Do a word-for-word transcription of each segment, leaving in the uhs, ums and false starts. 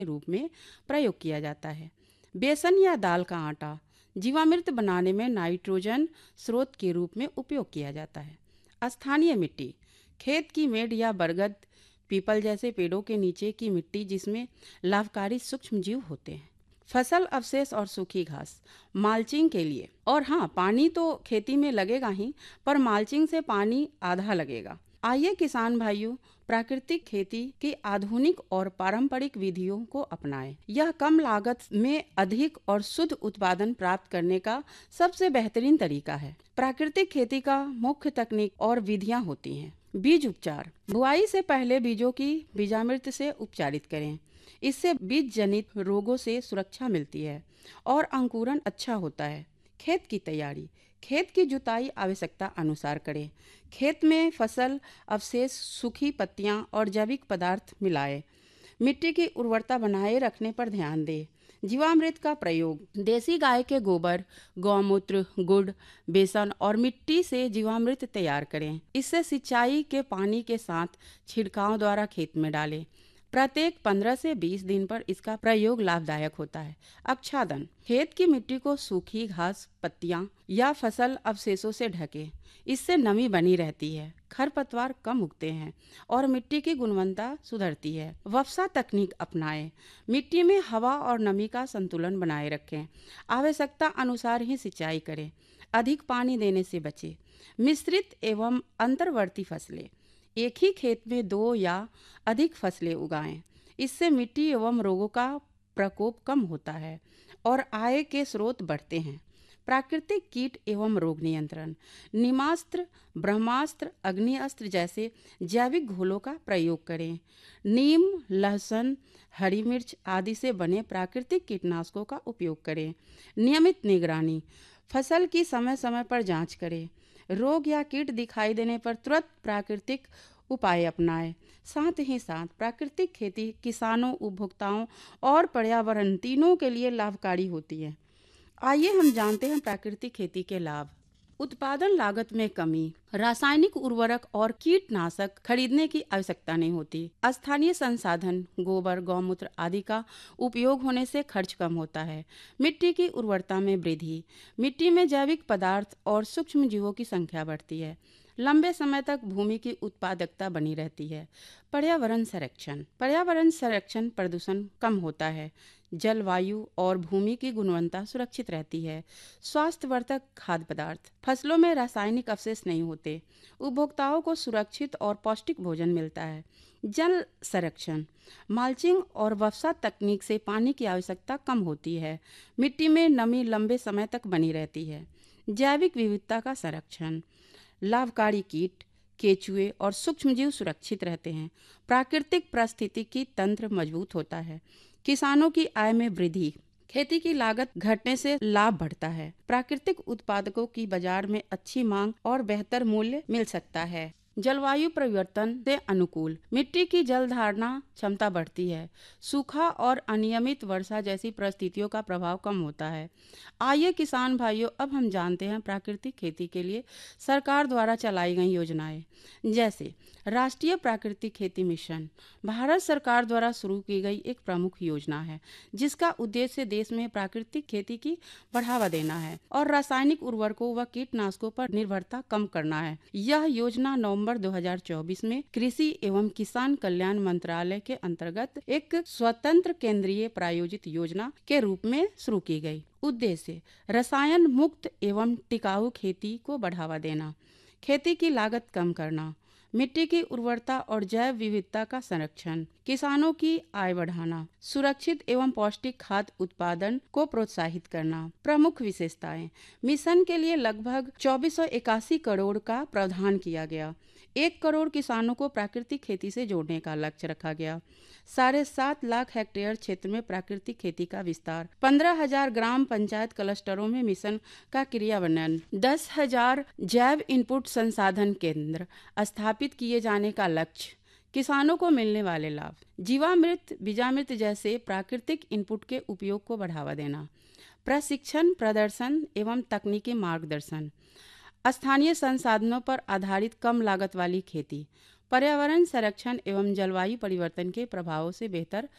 रूप में प्रयोग किया जाता है। बेसन या दाल का आटा जीवामृत बनाने में नाइट्रोजन स्रोत के रूप में उपयोग किया जाता है। स्थानीय मिट्टी खेत की मेड़ या बरगद पीपल जैसे पेड़ों के नीचे की मिट्टी जिसमें लाभकारी सूक्ष्म जीव होते हैं। फसल अवशेष और सूखी घास माल्चिंग के लिए, और हाँ, पानी तो खेती में लगेगा ही, पर माल्चिंग से पानी आधा लगेगा। आइए किसान भाइयों, प्राकृतिक खेती की आधुनिक और पारंपरिक विधियों को अपनाएं। यह कम लागत में अधिक और शुद्ध उत्पादन प्राप्त करने का सबसे बेहतरीन तरीका है। प्राकृतिक खेती का मुख्य तकनीक और विधियां होती हैं। बीज उपचार, बुआई से पहले बीजों की बीजामृत से उपचारित करें। इससे बीज जनित रोगों से सुरक्षा मिलती है और अंकुरण अच्छा होता है। खेत की तैयारी, खेत की जुताई आवश्यकता अनुसार करें। खेत में फसल अवशेष, सूखी पत्तियां और जैविक पदार्थ मिलाएं। मिट्टी की उर्वरता बनाए रखने पर ध्यान दें। जीवामृत का प्रयोग, देसी गाय के गोबर, गौमूत्र, गुड़, बेसन और मिट्टी से जीवामृत तैयार करें। इससे सिंचाई के पानी के साथ छिड़काव द्वारा खेत में डालें। प्रत्येक पंद्रह से बीस दिन पर इसका प्रयोग लाभदायक होता है। आच्छादन, खेत की मिट्टी को सूखी घास, पत्तियां या फसल अवशेषों से ढकें। इससे नमी बनी रहती है, खरपतवार कम उगते हैं और मिट्टी की गुणवत्ता सुधरती है। वफसा तकनीक अपनाएं। मिट्टी में हवा और नमी का संतुलन बनाए रखें। आवश्यकता अनुसार ही सिंचाई करें। अधिक पानी देने से बचें। मिश्रित एवं अंतर्वर्ती फसलें, एक ही खेत में दो या अधिक फसलें उगाएं। इससे मिट्टी एवं रोगों का प्रकोप कम होता है और आय के स्रोत बढ़ते हैं। प्राकृतिक कीट एवं रोग नियंत्रण, नीमास्त्र, ब्रह्मास्त्र, अग्नि अस्त्र जैसे जैविक घोलों का प्रयोग करें। नीम, लहसुन, हरी मिर्च आदि से बने प्राकृतिक कीटनाशकों का उपयोग करें। नियमित निगरानी, फसल की समय समय पर जांच करें। रोग या कीट दिखाई देने पर तुरंत प्राकृतिक उपाय अपनाएं। साथ ही साथ प्राकृतिक खेती किसानों, उपभोक्ताओं और पर्यावरण तीनों के लिए लाभकारी होती है। आइए हम जानते हैं प्राकृतिक खेती के लाभ। उत्पादन लागत में कमी, रासायनिक उर्वरक और कीटनाशक खरीदने की आवश्यकता नहीं होती। स्थानीय संसाधन, गोबर, गौमूत्र आदि का उपयोग होने से खर्च कम होता है। मिट्टी की उर्वरता में वृद्धि, मिट्टी में जैविक पदार्थ और सूक्ष्म जीवों की संख्या बढ़ती है। लंबे समय तक भूमि की उत्पादकता बनी रहती है। पर्यावरण संरक्षण, पर्यावरण संरक्षण प्रदूषण कम होता है। जलवायु और भूमि की गुणवत्ता सुरक्षित रहती है। स्वास्थ्यवर्धक खाद्य पदार्थ, फसलों में रासायनिक अवशेष नहीं होते। उपभोक्ताओं को सुरक्षित और पौष्टिक भोजन मिलता है। जल संरक्षण, माल्चिंग और वफसा तकनीक से पानी की आवश्यकता कम होती है। मिट्टी में नमी लंबे समय तक बनी रहती है। जैविक विविधता का संरक्षण, लाभकारी कीट, केचुए और सूक्ष्मजीव सुरक्षित रहते हैं। प्राकृतिक पारिस्थितिकी तंत्र मजबूत होता है। किसानों की आय में वृद्धि, खेती की लागत घटने से लाभ बढ़ता है। प्राकृतिक उत्पादकों की बाजार में अच्छी मांग और बेहतर मूल्य मिल सकता है। जलवायु परिवर्तन से अनुकूल, मिट्टी की जल धारणा क्षमता बढ़ती है। सूखा और अनियमित वर्षा जैसी परिस्थितियों का प्रभाव कम होता है। आइए किसान भाइयों, अब हम जानते हैं प्राकृतिक खेती के लिए सरकार द्वारा चलाई गई योजनाएं। जैसे राष्ट्रीय प्राकृतिक खेती मिशन भारत सरकार द्वारा शुरू की गई एक प्रमुख योजना है, जिसका उद्देश्य देश में प्राकृतिक खेती की बढ़ावा देना है और रासायनिक उर्वरकों व कीटनाशकों पर निर्भरता कम करना है। यह योजना नवंबर दो हज़ार चौबीस में कृषि एवं किसान कल्याण मंत्रालय के अंतर्गत एक स्वतंत्र केंद्रीय प्रायोजित योजना के रूप में शुरू की गई। उद्देश्य रसायन मुक्त एवं टिकाऊ खेती को बढ़ावा देना, खेती की लागत कम करना, मिट्टी की उर्वरता और जैव विविधता का संरक्षण, किसानों की आय बढ़ाना, सुरक्षित एवं पौष्टिक खाद्य उत्पादन को प्रोत्साहित करना। प्रमुख विशेषताएं, मिशन के लिए लगभग चौबीस सौ इक्यासी करोड़ का प्रावधान किया गया। एक करोड़ किसानों को प्राकृतिक खेती से जोड़ने का लक्ष्य रखा गया। साढ़े सात लाख हेक्टेयर क्षेत्र में प्राकृतिक खेती का विस्तार, पंद्रह हजार ग्राम पंचायत क्लस्टरों में मिशन का क्रियान्वयन, दस हजार जैव इनपुट संसाधन केंद्र स्थापित किए जाने का लक्ष्य। किसानों को मिलने वाले लाभ, जीवामृत, बीजामृत जैसे प्राकृतिक इनपुट के उपयोग को बढ़ावा देना, प्रशिक्षण, प्रदर्शन एवं तकनीकी मार्गदर्शन, स्थानीय संसाधनों पर आधारित कम लागत वाली खेती, पर्यावरण संरक्षण एवं जलवायु परिवर्तन के प्रभावों से बेहतर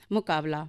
मुकाबला